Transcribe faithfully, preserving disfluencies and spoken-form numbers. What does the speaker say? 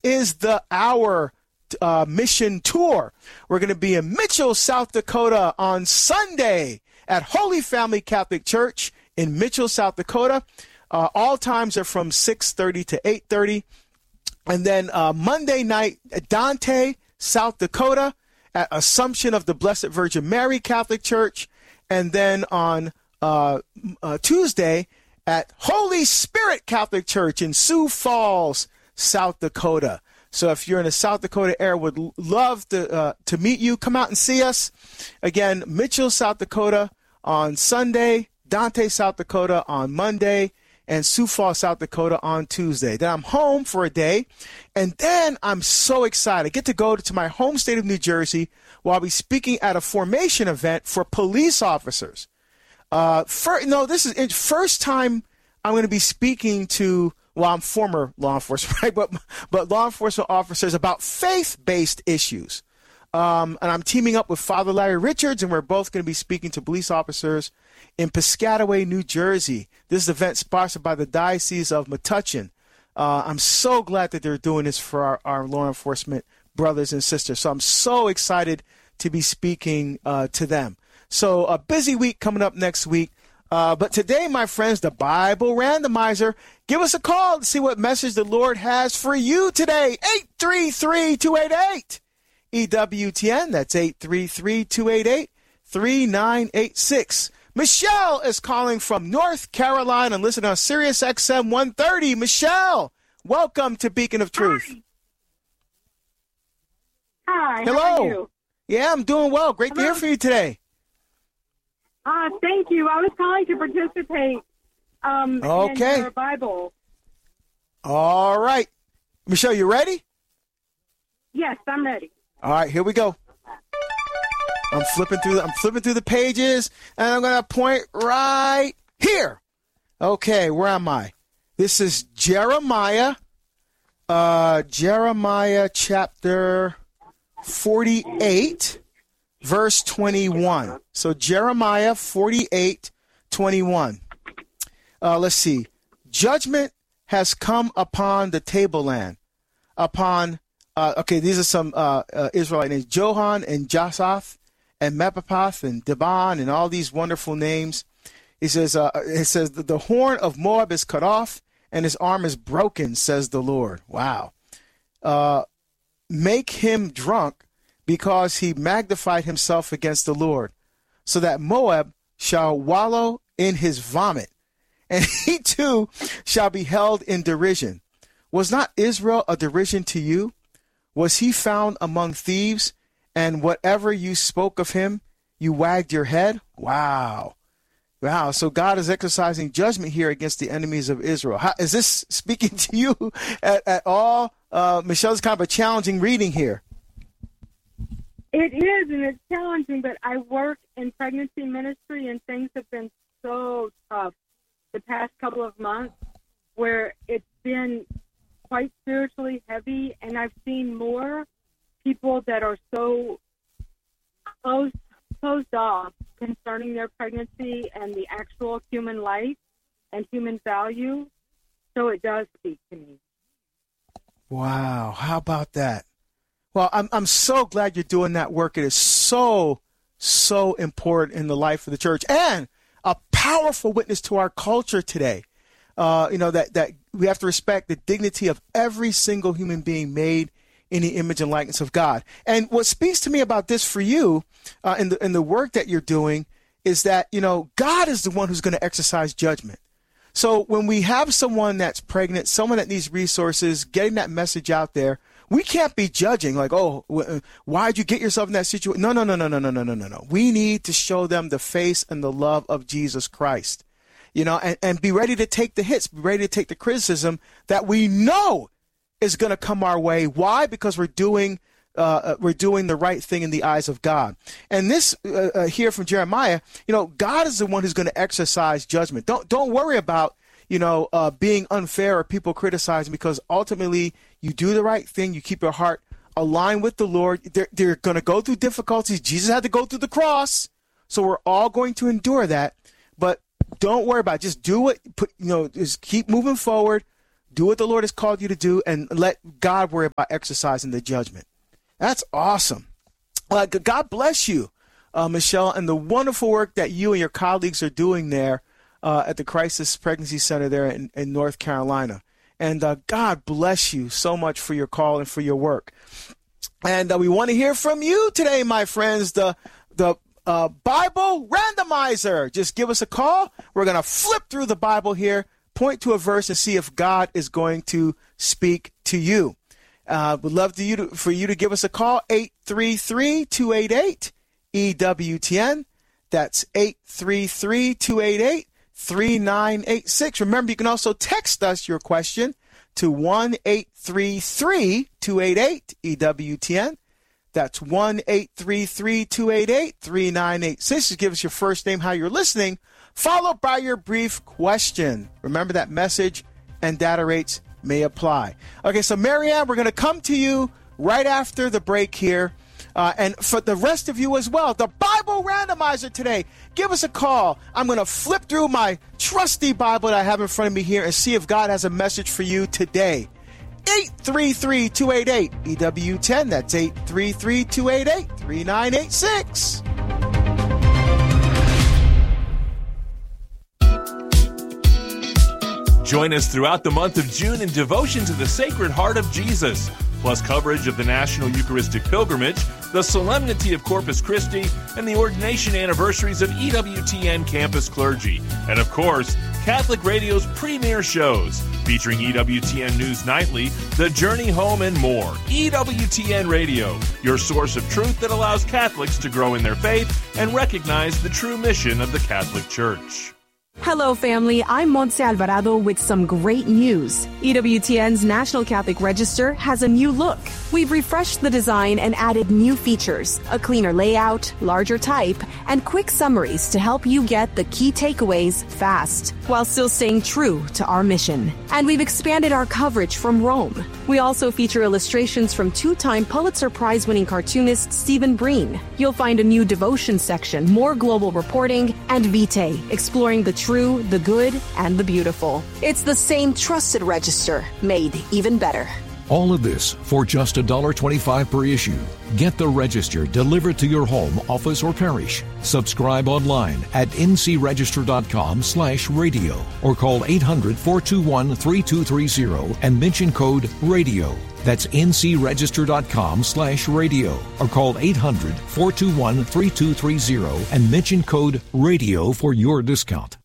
is the Hour uh, mission tour. We're going to be in Mitchell, South Dakota on Sunday at Holy Family Catholic Church in Mitchell, South Dakota. Uh, all times are from six thirty to eight thirty. And then uh, Monday night at Dante, South Dakota at Assumption of the Blessed Virgin Mary Catholic Church. And then on uh, uh, Tuesday at Holy Spirit Catholic Church in Sioux Falls, South Dakota. So if you're in the South Dakota area, would love to uh, to meet you. Come out and see us. Again, Mitchell, South Dakota on Sunday, Dante, South Dakota on Monday, and Sioux Falls, South Dakota on Tuesday. Then I'm home for a day, and then I'm so excited. I get to go to my home state of New Jersey where I'll be speaking at a formation event for police officers. Uh, for, no, this is first time I'm going to be speaking to, well, I'm former law enforcement, right? But, but law enforcement officers about faith-based issues. Um, and I'm teaming up with Father Larry Richards, and we're both going to be speaking to police officers in Piscataway, New Jersey. This is an event sponsored by the Diocese of Metuchen. Uh, I'm so glad that they're doing this for our, our law enforcement brothers and sisters. So I'm so excited to be speaking uh, to them. So a busy week coming up next week. Uh, but today, my friends, the Bible Randomizer. Give us a call to see what message the Lord has for you today. eight three three, two eight eight, E W T N. That's eight three three, two eight eight, three nine eight six. Michelle is calling from North Carolina and listening on Sirius X M one thirty. Michelle, welcome to Beacon of Truth. Hi. Hello. How are you? Yeah, I'm doing well. Great Hello. to hear from you today. Uh, thank you. I was calling to participate um, Okay. in your Bible. All right. Michelle, you ready? Yes, I'm ready. All right, here we go. I'm flipping through the, I'm flipping through the pages, and I'm going to point right here. Okay, where am I? This is Jeremiah, uh, Jeremiah chapter forty-eight, verse twenty-one. So Jeremiah forty-eight, twenty-one. Uh, let's see. Judgment has come upon the tableland, upon, uh, okay, these are some uh, uh, Israelite names, Johan and Jasath, and Mepapath and Deban and all these wonderful names. He says, uh, it says, the horn of Moab is cut off and his arm is broken, says the Lord. Wow. Uh, make him drunk because he magnified himself against the Lord, so that Moab shall wallow in his vomit, and he too shall be held in derision. Was not Israel a derision to you? Was he found among thieves? And whatever you spoke of him, you wagged your head? Wow. Wow. So God is exercising judgment here against the enemies of Israel. How, is this speaking to you at, at all? Uh, Michelle, it's kind of a challenging reading here. It is, and it's challenging, but I work in pregnancy ministry, and things have been so tough the past couple of months where it's been quite spiritually heavy, and I've seen more people that are so closed, closed off concerning their pregnancy and the actual human life and human value. So it does speak to me. Wow. How about that? Well, I'm I'm so glad you're doing that work. It is so, so important in the life of the church and a powerful witness to our culture today. Uh, you know, that, that we have to respect the dignity of every single human being made in the image and likeness of God. And what speaks to me about this for you uh, in the in the work that you're doing is that, you know, God is the one who's going to exercise judgment. So when we have someone that's pregnant, someone that needs resources, getting that message out there, we can't be judging like, oh, why'd you get yourself in that situation? No, no, no, no, no, no, no, no, no, no. We need to show them the face and the love of Jesus Christ, you know, and, and be ready to take the hits, be ready to take the criticism that we know is going to come our way. Why? Because we're doing uh, we're doing the right thing in the eyes of God. And this uh, uh, here from Jeremiah, you know, God is the one who's going to exercise judgment. Don't don't worry about, you know, uh, being unfair or people criticizing, because ultimately you do the right thing. You keep your heart aligned with the Lord. They're, they're going to go through difficulties. Jesus had to go through the cross. So we're all going to endure that. But don't worry about it. Just do it. Put, you know, just keep moving forward. Do what the Lord has called you to do and let God worry about exercising the judgment. That's awesome. Uh, God bless you, uh, Michelle, and the wonderful work that you and your colleagues are doing there uh, at the Crisis Pregnancy Center there in, in North Carolina. And uh, God bless you so much for your call and for your work. And uh, we want to hear from you today, my friends. The the uh, Bible Randomizer. Just give us a call. We're going to flip through the Bible here, point to a verse, and see if God is going to speak to you. Uh, we'd love to you to, for you to give us a call, eight three three, two eight eight, E W T N. That's eight three three, two eight eight, three nine eight six. Remember, you can also text us your question to one eight three three, two eight eight, E W T N. That's one eight three three, two eight eight, three nine eight six. Just give us your first name, how you're listening, followed by your brief question. Remember that message and data rates may apply. Okay, so Marianne, we're going to come to you right after the break here. Uh, and for the rest of you as well, the Bible Randomizer today, give us a call. I'm going to flip through my trusty Bible that I have in front of me here and see if God has a message for you today. eight three three, two eight eight, E W ten. That's eight three three, two eight eight, three nine eight six. Join us throughout the month of June in devotion to the Sacred Heart of Jesus, plus coverage of the National Eucharistic Pilgrimage, the Solemnity of Corpus Christi, and the ordination anniversaries of E W T N campus clergy. And of course, Catholic Radio's premier shows, featuring E W T N News Nightly, The Journey Home, and more. E W T N Radio, your source of truth that allows Catholics to grow in their faith and recognize the true mission of the Catholic Church. Hello, family. I'm Montse Alvarado with some great news. E W T N's National Catholic Register has a new look. We've refreshed the design and added new features, a cleaner layout, larger type, and quick summaries to help you get the key takeaways fast, while still staying true to our mission. And we've expanded our coverage from Rome. We also feature illustrations from two-time Pulitzer Prize-winning cartoonist Stephen Breen. You'll find a new devotion section, more global reporting, and Vitae, exploring the true, the good, and the beautiful. It's the same trusted register, made even better. All of this for just one dollar twenty-five per issue. Get the Register delivered to your home, office, or parish. Subscribe online at ncregister.com slash radio or call eight hundred, four two one, three two three zero and mention code RADIO. That's ncregister.com slash radio or call eight hundred, four two one, three two three zero and mention code RADIO for your discount.